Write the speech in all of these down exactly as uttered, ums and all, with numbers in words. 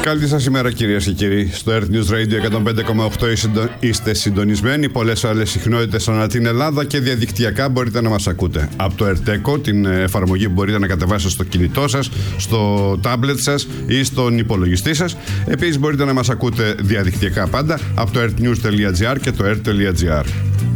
Καλή σας ημέρα, κυρίες και κύριοι. Στο Earth News Radio εκατόν πέντε κόμμα οκτώ είστε συντονισμένοι. Πολλές άλλες συχνότητες ανά την Ελλάδα και διαδικτυακά μπορείτε να μας ακούτε. Από το Erteco, την εφαρμογή που μπορείτε να κατεβάσετε στο κινητό σας, στο τάμπλετ σας ή στον υπολογιστή σας. Επίσης μπορείτε να μας ακούτε διαδικτυακά πάντα από το earthnews τελεία gr και το earth τελεία gr.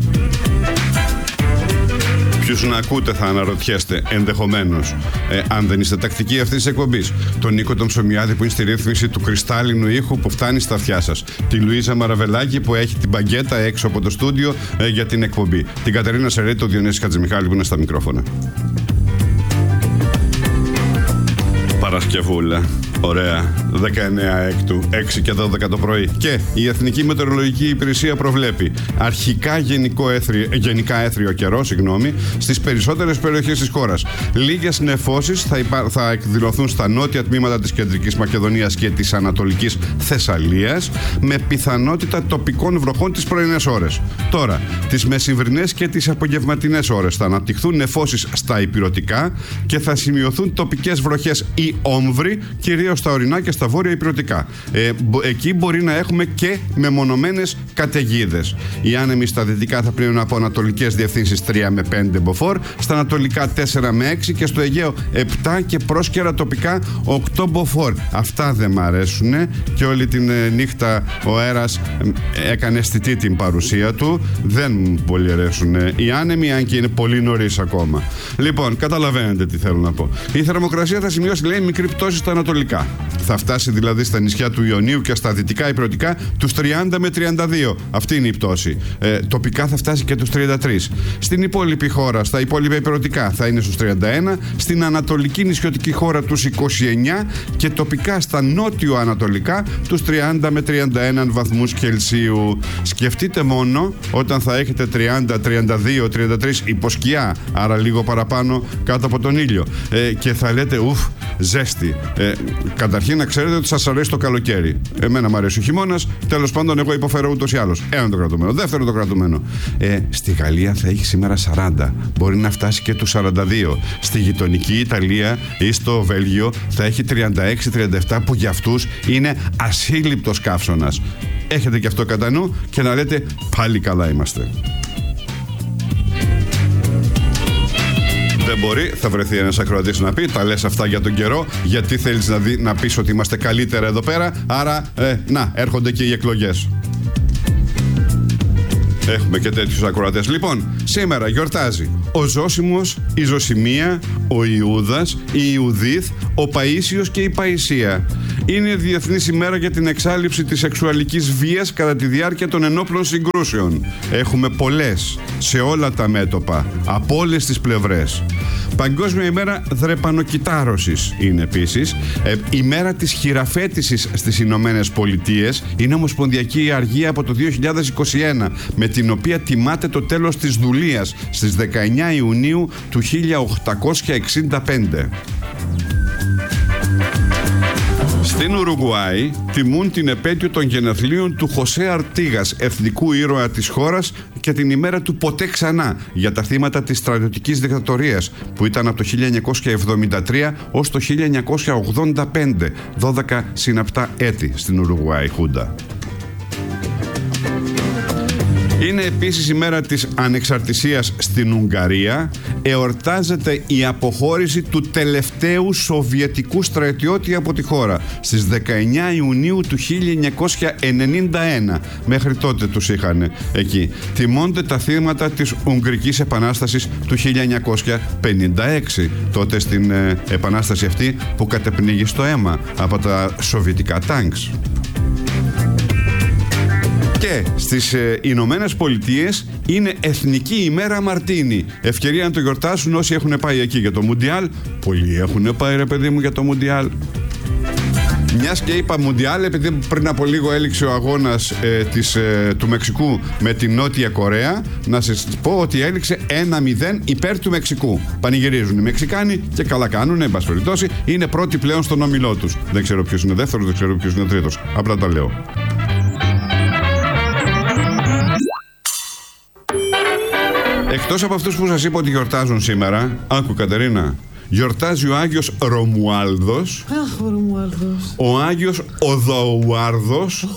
Ποιους να ακούτε, θα αναρωτιέστε ενδεχομένως, ε, αν δεν είστε τακτικοί αυτής της εκπομπής. Τον Νίκο τον Ψωμιάδη που είναι στη ρύθμιση του κρυστάλλινου ήχου που φτάνει στα αυτιά σας. Τη Λουίζα Μαραβελάκη που έχει την μπαγκέτα έξω από το στούντιο ε, για την εκπομπή. Την Κατερίνα Σερέτη, τον Διονύση Χατζημιχάλη που είναι στα μικρόφωνα. Παρασκευούλα. Ωραία. δεκαεννέα έκτου, έξι και δώδεκα το πρωί. Και η Εθνική Μετεωρολογική Υπηρεσία προβλέπει αρχικά γενικό έθριο, γενικά έθριο καιρό, συγγνώμη, στις περισσότερες περιοχές της χώρας. Λίγες νεφώσεις θα, υπά, θα εκδηλωθούν στα νότια τμήματα της Κεντρικής Μακεδονίας και της Ανατολικής Θεσσαλίας, με πιθανότητα τοπικών βροχών τις πρωινές ώρες. Τώρα, τις μεσημβρινές και τις απογευματινές ώρες θα αναπτυχθούν νεφώσεις στα ηπειρωτικά και θα σημειωθούν τοπικές βροχές ή όμβροι, κυρίως στα ορεινά και στα βόρεια ηπειρωτικά. Ε, εκεί μπορεί να έχουμε και μεμονωμένες καταιγίδες. Οι άνεμοι στα δυτικά θα πλύνουν από ανατολικές διευθύνσεις τρία με πέντε μποφόρ, στα ανατολικά τέσσερα με έξι και στο Αιγαίο επτά και πρόσκαιρα τοπικά οκτώ μποφόρ. Αυτά δεν μ' αρέσουν και όλη την ε, νύχτα ο αέρας ε, έκανε αισθητή την παρουσία του. Δεν μου πολύ αρέσουν ε, οι άνεμοι, αν και είναι πολύ νωρίς ακόμα. Λοιπόν, καταλαβαίνετε τι θέλω να πω. Η θερμοκρασία θα σημειώσει, λέει, μικρή πτώση στα ανατολικά. Θα φτάσει δηλαδή στα νησιά του Ιωνίου και στα δυτικά ηπειρωτικά τους τριάντα με τριάντα δύο. Αυτή είναι η πτώση. Ε, τοπικά θα φτάσει και τους τριάντα τρία. Στην υπόλοιπη χώρα, στα υπόλοιπα ηπειρωτικά θα είναι στους τριάντα ένα. Στην ανατολική νησιωτική χώρα τους είκοσι εννέα. Και τοπικά στα νότιο-ανατολικά τους τριάντα με τριάντα ένα βαθμούς Κελσίου. Σκεφτείτε μόνο όταν θα έχετε τριάντα, τριάντα δύο, τριάντα τρία υποσκιά, άρα λίγο παραπάνω κάτω από τον ήλιο. Ε, και θα λέτε ουφ, ζέστη. Ε, Καταρχήν να ξέρετε ότι σας αρέσει το καλοκαίρι. Εμένα μου αρέσει ο χειμώνας. Τέλος πάντων, εγώ υποφέρω ούτως ή άλλως. Ένα το κρατούμενο. Δεύτερο το κρατούμενο. Ε, στη Γαλλία θα έχει σήμερα σαράντα. Μπορεί να φτάσει και τους σαράντα δύο. Στη γειτονική Ιταλία ή στο Βέλγιο θα έχει τριάντα έξι τριάντα επτά, που για αυτούς είναι ασύλληπτος καύσωνας. Έχετε και αυτό κατά νου και να λέτε πάλι καλά είμαστε. Δεν μπορεί, θα βρεθεί ένας ακροατής να πει: τα λες αυτά για τον καιρό, γιατί θέλεις να, δει, να πεις ότι είμαστε καλύτερα εδώ πέρα. Άρα, ε, να, έρχονται και οι εκλογές. Έχουμε και τέτοιους ακροατές. Λοιπόν, σήμερα γιορτάζει ο Ζώσιμος, η Ζωσιμία, ο Ιούδας, η Ιουδίθ, ο Παΐσιος και η Παϊσία. Είναι Διεθνής ημέρα για την εξάλειψη της σεξουαλικής βίας κατά τη διάρκεια των ενόπλων συγκρούσεων. Έχουμε πολλές, σε όλα τα μέτωπα, από όλες τις πλευρές. Παγκόσμια ημέρα δρεπανοκυτάρωσης είναι επίσης. Ε, η μέρα της χειραφέτησης στις Ηνωμένες Πολιτείες. Είναι ομοσπονδιακή αργία από το δύο χιλιάδες είκοσι ένα, με την οποία τιμάται το τέλος της δουλείας στις δεκαεννέα Ιουνίου του χίλια οκτακόσια εξήντα πέντε. Στην Ουρουγουάη τιμούν την επέτειο των γενεθλίων του Χωσέ Αρτίγας, εθνικού ήρωα της χώρας, και την ημέρα του ποτέ ξανά για τα θύματα της στρατιωτικής δικτατορίας που ήταν από το χίλια εννιακόσια εβδομήντα τρία ως το χίλια εννιακόσια ογδόντα πέντε, δώδεκα συναπτά έτη στην Ουρουγουάη Χούντα. Είναι επίσης η μέρα της ανεξαρτησίας στην Ουγγαρία. Εορτάζεται η αποχώρηση του τελευταίου σοβιετικού στρατιώτη από τη χώρα στις δεκαεννέα Ιουνίου του χίλια εννιακόσια ενενήντα ένα. Μέχρι τότε τους είχαν εκεί. Τιμώνται τα θύματα της Ουγγρικής Επανάστασης του χίλια εννιακόσια πενήντα έξι. Τότε στην ε, επανάσταση αυτή που κατεπνίγει στο αίμα από τα σοβιετικά τάγκς. Και στις ε, Ηνωμένες Πολιτείες είναι Εθνική ημέρα Μαρτίνι. Ευκαιρία να το γιορτάσουν όσοι έχουν πάει εκεί για το Μουντιάλ. Πολλοί έχουν πάει, ρε παιδί μου, για το Μουντιάλ. Μιας και είπα Μουντιάλ, επειδή πριν από λίγο έληξε ο αγώνας ε, της, ε, του Μεξικού με την Νότια Κορέα, να σας πω ότι έληξε ένα μηδέν υπέρ του Μεξικού. Πανηγυρίζουν οι Μεξικάνοι και καλά κάνουν, εν πάση περιπτώσει. Είναι πρώτοι πλέον στον όμιλό τους. Δεν ξέρω ποιος είναι δεύτερος, δεν ξέρω ποιος είναι τρίτος. Απλά τα λέω. Εκτός από αυτούς που σας είπα ότι γιορτάζουν σήμερα, άκου Κατερίνα, Γιορτάζει ο Άγιος Ρωμουάλδος. Αχ, ο Ρωμουάλδος. Ο Άγιος Οδοουάρδος.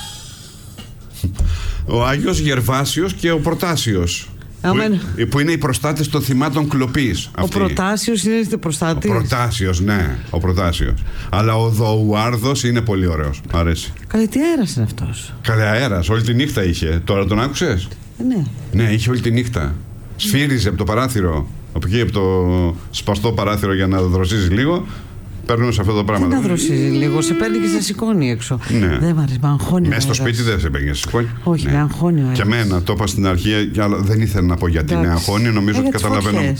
Ο Άγιος Γερβάσιος και ο Προτάσιος. Που, που είναι οι προστάτες των θυμάτων κλοπής. Ο Προτάσιος είναι προστάτης. Ο Προτάσιος, ναι, ο Προτάσιος. Αλλά ο Δοουάρδος είναι πολύ ωραίος. Μ' αρέσει. Καλέ, τι αέρας είναι αυτός. Καλέ, αέρας, όλη τη νύχτα είχε. Τώρα τον άκουσες? Ναι. Ναι, είχε όλη τη νύχτα. Σφύριζε από το παράθυρο. Από εκεί, από το σπαστό παράθυρο για να δροσίζει λίγο. Παίρνουν αυτό το πράγμα. Δεν θα δροσίζει λίγο, σε παίρνει και σε σηκώνει έξω. Ναι. Δεν μ' αρέσει, με αγχώνει. Μέσα στο σπίτι δεν σε παίρνει, σε σηκώνει. Όχι, ναι. Με αγχώνει ο αέρας. Και εμένα, το είπα στην αρχή, δεν ήθελα να πω γιατί εντάξει. Με αγχώνει, νομίζω ότι καταλαβαίνω. Ε,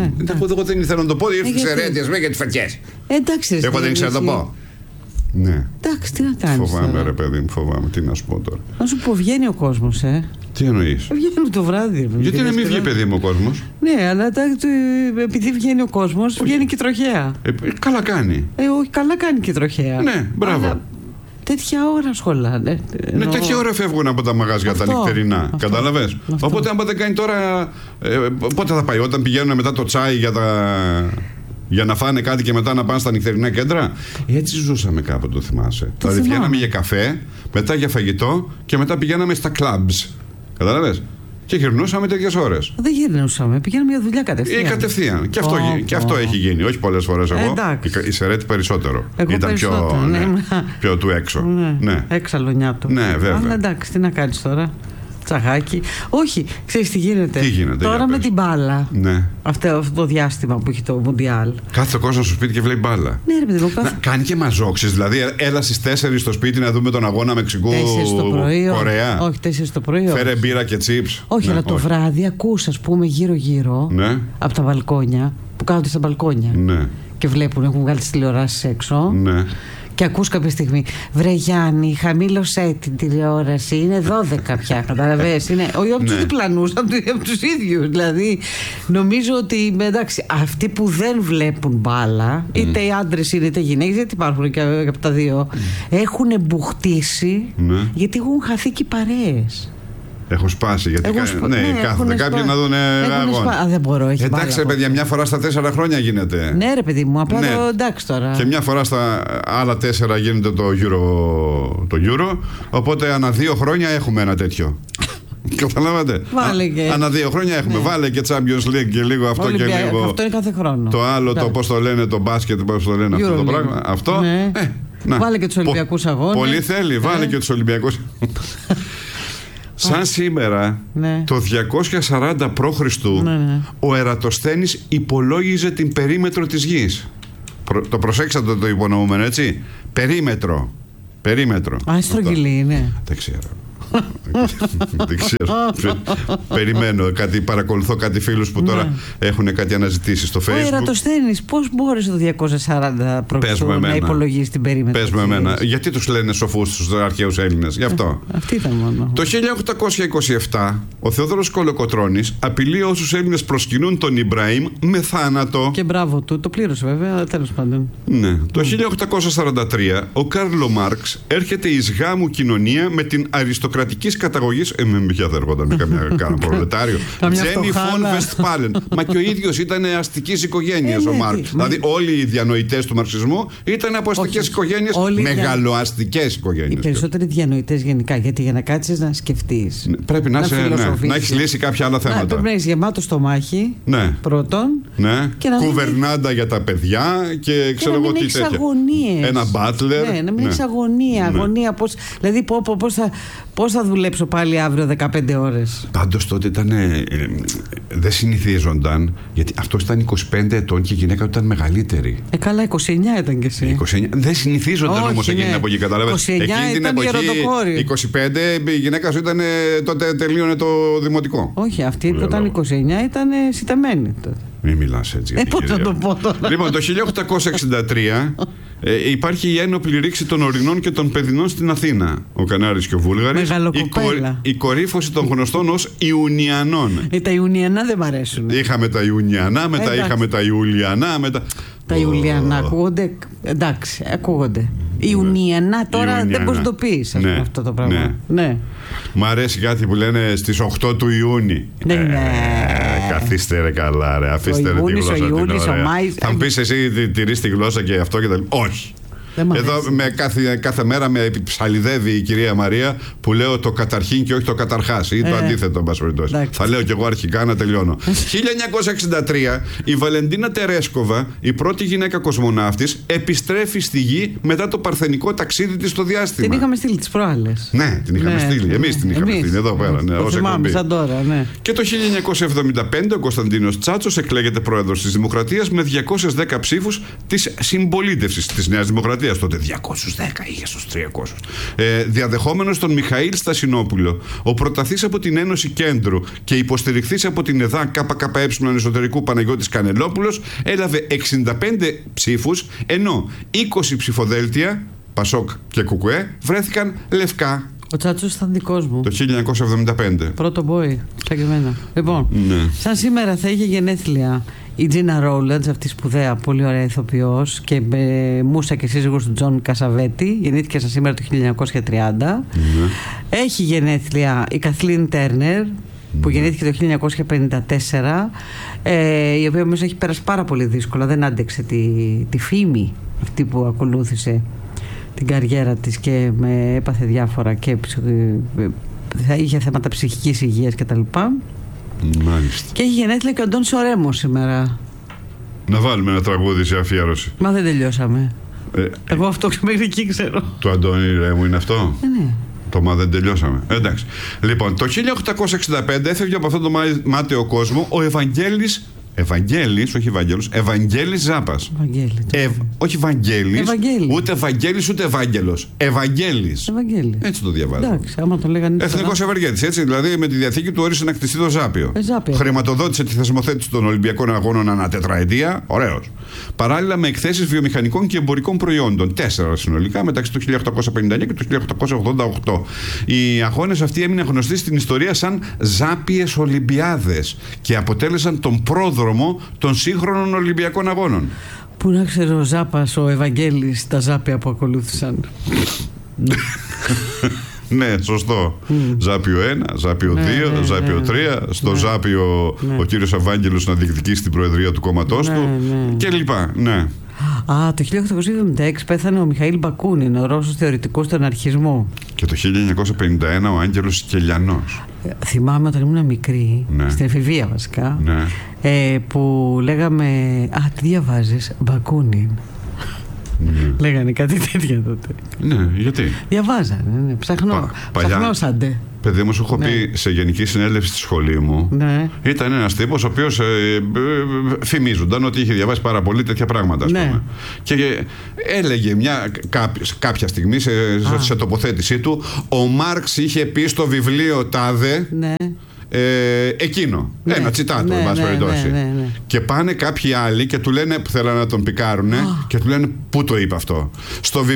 εγώ δεν ήθελα να το πω, ήρθε εξαιρέτειες με για τις φωτιές. Εντάξει, εγώ δεν ήξερα να το πω. Ναι. Εντάξει, τι να κάνεις. Φοβάμαι, τώρα. Ρε παιδί μου, φοβάμαι. Τι να σου πω τώρα. Να σου πω, βγαίνει ο κόσμος, ε. Τι εννοείς? Βγαίνει το βράδυ. Γιατί να μην βγει, παιδί μου, ο κόσμος? Ναι, αλλά επειδή βγαίνει ο κόσμος, βγαίνει και η τροχέα. Ε, καλά κάνει. Ε, όχι, καλά κάνει και η τροχέα. Ναι, μπράβο. Αλλά τέτοια ώρα σχολάνε. Ναι, τέτοια ώρα φεύγουν από τα μαγαζιά αυτό, τα νυχτερινά. Κατάλαβες. Οπότε, άμα δεν κάνει τώρα. Ε, πότε θα πάει, όταν πηγαίνουν μετά το τσάι για τα. Για να φάνε κάτι και μετά να πάνε στα νυχτερινά κέντρα. Έτσι ζούσαμε κάποτε, το θυμάσαι. Το δηλαδή βγαίναμε για καφέ, μετά για φαγητό και μετά πηγαίναμε στα clubs. Κατάλαβες. Και γυρνούσαμε τέτοιες ώρες. Δεν γυρνούσαμε, πηγαίναμε για δουλειά κατευθείαν. Ή κατευθείαν. Και αυτό, oh, και αυτό oh. έχει γίνει. Όχι πολλές φορές εγώ. Ε, η Σερέτη περισσότερο. Εγώ ήταν περισσότερο, πιο, ναι. Ναι, πιο του έξω. Ναι. Ναι. Έξαλλο του. Ναι, βέβαια. Αλλά εντάξει, τι να κάνεις τώρα. Τσαγάκι. Όχι, ξέρεις τι γίνεται. Τι γίνεται τώρα με την μπάλα. Ναι. Αυτό, αυτό το διάστημα που έχει το Μουντιάλ. Κάθε κόσμο στο σπίτι και βλέπει μπάλα. Ναι, ρε παιδί μου. Κάθε... Κάνει και μαζόξεις. Δηλαδή, έλα στις τέσσερις στο σπίτι να δούμε τον αγώνα Μεξικού-Κορέα. Όχι, τέσσερις το πρωί. Φέρε μπύρα και τσίπς. Όχι, ναι, αλλά το όχι. βράδυ ακούς, ας πούμε, γύρω-γύρω ναι. από τα μπαλκόνια που κάθονται στα μπαλκόνια. Ναι. Και βλέπουν, έχουν βγάλει τις τηλεοράσεις έξω. Ναι. Και ακούς κάποια στιγμή, βρε Γιάννη, χαμήλωσέ την τηλεόραση, είναι δώδεκα πια, καταλαβαίνεις. Είναι όχι από τους διπλανούς, από τους ίδιους. Δηλαδή, νομίζω ότι εντάξει, αυτοί που δεν βλέπουν μπάλα, mm. είτε οι άντρες είναι είτε οι γυναίκες, γιατί υπάρχουν και από τα δύο, mm. έχουν μπουχτίσει, mm. γιατί έχουν χαθεί και οι παρέες. Έχω σπάσει. Γιατί κα... σπα... ναι, ναι, κάθονται κάποιοι σπα... να δουν αγώνα. Σπα... δεν μπορώ, έχει εντάξει, ρε παιδιά, μια φορά στα τέσσερα χρόνια γίνεται. Ναι, ρε παιδί μου, απλά ναι. το εντάξει τώρα. Και μια φορά στα άλλα τέσσερα γίνεται το Euro. Το Euro οπότε ανά δύο χρόνια έχουμε ένα τέτοιο. Καταλάβατε. Βάλε και... Ανά δύο χρόνια έχουμε. Ναι. Βάλε και Champions League και λίγο αυτό Ολυμπια... και λίγο. Αυτό είναι κάθε χρόνο. Το άλλο, το πώς το λένε, το μπάσκετ, πώς το λένε αυτό το πράγμα. Αυτό. Ναι. Ε, να. Βάλε και τους Ολυμπιακούς αγώνες. Πολύ θέλει, βάλε και τους Ολυμπιακούς. Σαν σήμερα, ναι. το διακόσια σαράντα προ Χριστού, ναι, ναι. ο Ερατοσθένης υπολόγιζε την περίμετρο της γης. Προ, το προσέξατε το υπονοούμενο, έτσι. Περίμετρο. Περίμετρο. Α, στρογγυλή είναι. Δεν ξέρω. Δεν ξέρω. Περιμένω κάτι, παρακολουθώ κάτι φίλους που τώρα ναι. έχουν κάτι αναζητήσει στο Facebook. Ο Ερατοσθένης πώς μπόρεσε το διακόσια σαράντα προ Χριστού να υπολογίσει την περίμετρο? Πες με εμένα. Γιατί τους λένε σοφούς τους αρχαίους Έλληνες? Γι' αυτό. Αυτή ήταν μόνο. Το χίλια οκτακόσια είκοσι επτά ο Θεόδωρος Κολοκοτρώνης απειλεί όσους Έλληνες προσκυνούν τον Ιμπραήμ με θάνατο. Και μπράβο του, το πλήρωσε βέβαια, τέλος πάντων. Ναι. Το mm. χίλια οκτακόσια σαράντα τρία ο Κάρλο Μάρξ έρχεται εις γάμου κοινωνία με την αριστοκρατία κρατικής καταγωγής. Ε, με ποια θα έρχονταν με καμιά προλετάριο. Τζένι φον Βεστπάλεν. Μα και ο ίδιος ήταν αστικής οικογένειας ο Μάρξ. Δηλαδή όλοι οι διανοητές του μαρξισμού ήταν από αστικές οικογένειες, μεγαλοαστικές οικογένειες. Οι περισσότεροι διανοητές γενικά. Γιατί για να κάτσεις να σκεφτείς, πρέπει να, να έχεις λύσει κάποια άλλα θέματα. Πρέπει να έχεις γεμάτο στομάχι. Πρώτον. Κουβερνάντα για τα παιδιά και ξέρω εγώ τι τέτοια. Ένα μπάτλερ. Να μην έχεις αγωνία. Δηλαδή πώς θα. Πώς θα δουλέψω πάλι αύριο δεκαπέντε ώρες? Πάντως τότε ήταν. Ε, ε, δεν συνηθίζονταν. Γιατί αυτός ήταν είκοσι πέντε ετών και η γυναίκα του ήταν μεγαλύτερη. Ε, καλά, είκοσι εννιά ήταν κι εσύ. είκοσι εννιά. Δεν συνηθίζονταν όμως εκείνη την εποχή, κατάλαβες. είκοσι εννιά εκείνη την εποχή. είκοσι πέντε η γυναίκα σου ήταν. Τότε τελείωνε το δημοτικό. Όχι, αυτή που ήταν είκοσι εννιά ήταν σιτεμένη τότε. Μην μιλάς έτσι. Ε, πώς θα το πω τώρα. Λοιπόν, το χίλια οκτακόσια εξήντα τρία ε, υπάρχει η ένοπλη ρήξη των ορεινών και των παιδινών στην Αθήνα. Ο Κανάρης και ο Βούλγαρης. Η, κο, η κορύφωση των γνωστών ως Ιουνιανών. Ε, τα Ιουνιανά δεν μ' αρέσουν. Είχαμε τα Ιουνιανά, μετά ε, είχαμε τα Ιουλιανά. Μετά... Τα Ιουλιανά oh. ακούγονται. Εντάξει, ακούγονται. Ιουνιανά τώρα Ιουνιανά. Δεν μπορείς να το πεις ναι, αυτό το πράγμα. Ναι. Ναι. Μ' αρέσει κάτι που λένε στις οκτώ του Ιούνιου. Ναι, ναι. Καθίστε ρε καλά, ρε. Αφήστε ρε τη γλώσσα την ωραία. Θα μου πεις εσύ τηρείς τη γλώσσα και αυτό και τα λοιπά. Όχι. Εδώ με κάθε, κάθε μέρα με ψαλιδεύει η κυρία Μαρία που λέω το καταρχήν και όχι το καταρχάς ή ε, το αντίθετο, εν πάση περιπτώσει. Θα λέω κι εγώ αρχικά να τελειώνω. χίλια εννιακόσια εξήντα τρία η Βαλεντίνα Τερέσκοβα, η πρώτη γυναίκα κοσμοναύτης, επιστρέφει στη Γη μετά το παρθενικό ταξίδι της στο διάστημα. Την είχαμε στείλει τις προάλλες. Ναι, την είχαμε ναι, στείλει. Εμείς την είχαμε εμείς. στείλει εδώ πέρα. Ναι, το θυμάμαι σαν τώρα, ναι. Και το χίλια εννιακόσια εβδομήντα πέντε ο Κωνσταντίνος Τσάτσος εκλέγεται πρόεδρος της Δημοκρατίας με διακόσιες δέκα ψήφους της συμπολίτευσης της Νέας Δημοκρατίας. Τότε διακόσιους δέκα είχε στους τριακόσιους. Ε, διαδεχόμενος τον Μιχαήλ Στασινόπουλο, ο πρωταθής από την Ένωση Κέντρου και υποστηριχθής από την ΕΔΑ ΚΚΕ εσωτερικού Παναγιώτης Κανελόπουλος, έλαβε εξήντα πέντε ψήφους, ενώ είκοσι ψηφοδέλτια, Πασόκ και Κουκουέ, βρέθηκαν λευκά. Ο Τσάτσος ήταν δικός μου. Το χίλια εννιακόσια εβδομήντα πέντε. Πρώτο boy, σαν και εμένα. Λοιπόν, ναι. σαν σήμερα θα είχε γενέθλια η Τζίνα Ρόουλαντς, αυτή σπουδαία, πολύ ωραία ηθοποιός και ε, μούσα και σύζυγος του Τζον Κασαβέτη. Γεννήθηκε σαν σήμερα το χίλια εννιακόσια τριάντα. Ναι. Έχει γενέθλια η Καθλίν Τέρνερ, που ναι. γεννήθηκε το χίλια εννιακόσια πενήντα τέσσερα, ε, η οποία όμως έχει περάσει πάρα πολύ δύσκολα. Δεν άντεξε τη, τη φήμη αυτή που ακολούθησε την καριέρα της και με έπαθε διάφορα και θα είχε θέματα ψυχικής υγείας κτλ. Μάλιστα. Και έχει γενέθλια και ο Ντόν Σορέμο σήμερα. Να βάλουμε ένα τραγούδι σε αφιέρωση. Μα δεν τελειώσαμε. Ε, Εγώ αυτό και μέχρι εκεί ξέρω. Το Αντώνη Ρέμου είναι αυτό. Ε, ναι. Το μα δεν τελειώσαμε. Εντάξει. Λοιπόν, το χίλια οκτακόσια εξήντα πέντε έφευγε από αυτόν τον μάταιο κόσμο ο Ευαγγέλης. Ευαγγέλης, όχι Ευάγγελος, Ευαγγέλης Ζάπας. Ευαγγέλη, Ευ, όχι Ευαγγέλης, Ευαγγέλη. ούτε Ευαγγέλης ούτε Ευάγγελος. Ευαγγέλης. Ευαγγέλη. Έτσι το διαβάζω. Εντάξει, άμα το λέγανε. Εθνικός Ευεργέτης, έτσι. Δηλαδή με τη διαθήκη του όρισε να κτιστεί το Ζάπιο. Ε, Ζάπιο. Χρηματοδότησε τη θεσμοθέτηση των Ολυμπιακών Αγώνων ανά τετραετία. Ωραίος. Παράλληλα με εκθέσεις βιομηχανικών και εμπορικών προϊόντων. Τέσσερα συνολικά μεταξύ του χίλια οκτακόσια πενήντα εννιά και του χίλια οκτακόσια ογδόντα οκτώ. Οι αγώνες αυτοί έμειναν γνωστοί στην ιστορία σαν Ζάπιες Ολυμπιάδες και αποτέλεσαν τον πρόδρομο των σύγχρονων Ολυμπιακών Αγώνων. Πού να ξέρω ο Ζάπας, ο Ευαγγέλης, τα Ζάπια που ακολούθησαν. Ναι, σωστό. Mm. Ζάπιο ένα, Ζάπιο δύο, ναι, ναι, Ζάπιο τρία. Ναι, στο ναι, Ζάπιο ναι. ο κύριος Ευάγγελος να διεκδικήσει την προεδρία του κόμματός ναι, του ναι. και λοιπά. Ναι. Α, το χίλια οκτακόσια εβδομήντα έξι πέθανε ο Μιχαήλ Μπακούνιν, ο Ρώσος θεωρητικός του αναρχισμού. Και το χίλια εννιακόσια πενήντα ένα ο Άγγελος Κελιανός. Θυμάμαι όταν ήμουν μικρή, ναι. στην εφηβεία βασικά, ναι. ε, που λέγαμε «Α, τι διαβάζεις, Μπακούνιν». Ναι. Λέγανε κάτι τέτοια τότε. Ναι, γιατί? Διαβάζανε, ναι. Ψαχνώ, Πα, ψαχνώσαντε. Παιδί μου, σου έχω ναι. πει σε γενική συνέλευση στη σχολή μου. Ναι. Ήταν ένας τύπος ο οποίος ε, ε, ε, φημίζονταν ότι είχε διαβάσει πάρα πολύ τέτοια πράγματα, ας ναι. πούμε. Και ε, έλεγε μια, κάποια, κάποια στιγμή σε, σε τοποθέτησή του, ο Μάρξ είχε πει στο βιβλίο τάδε. Ναι. Ε, εκείνο. Ναι, ένα τσιτάτο, ναι, εν πάση ναι, περιπτώσει. Ναι, ναι, ναι. Και πάνε κάποιοι άλλοι και του λένε, που θέλανε να τον πικάρουνε, oh. και του λένε, πού το είπε αυτό. Στο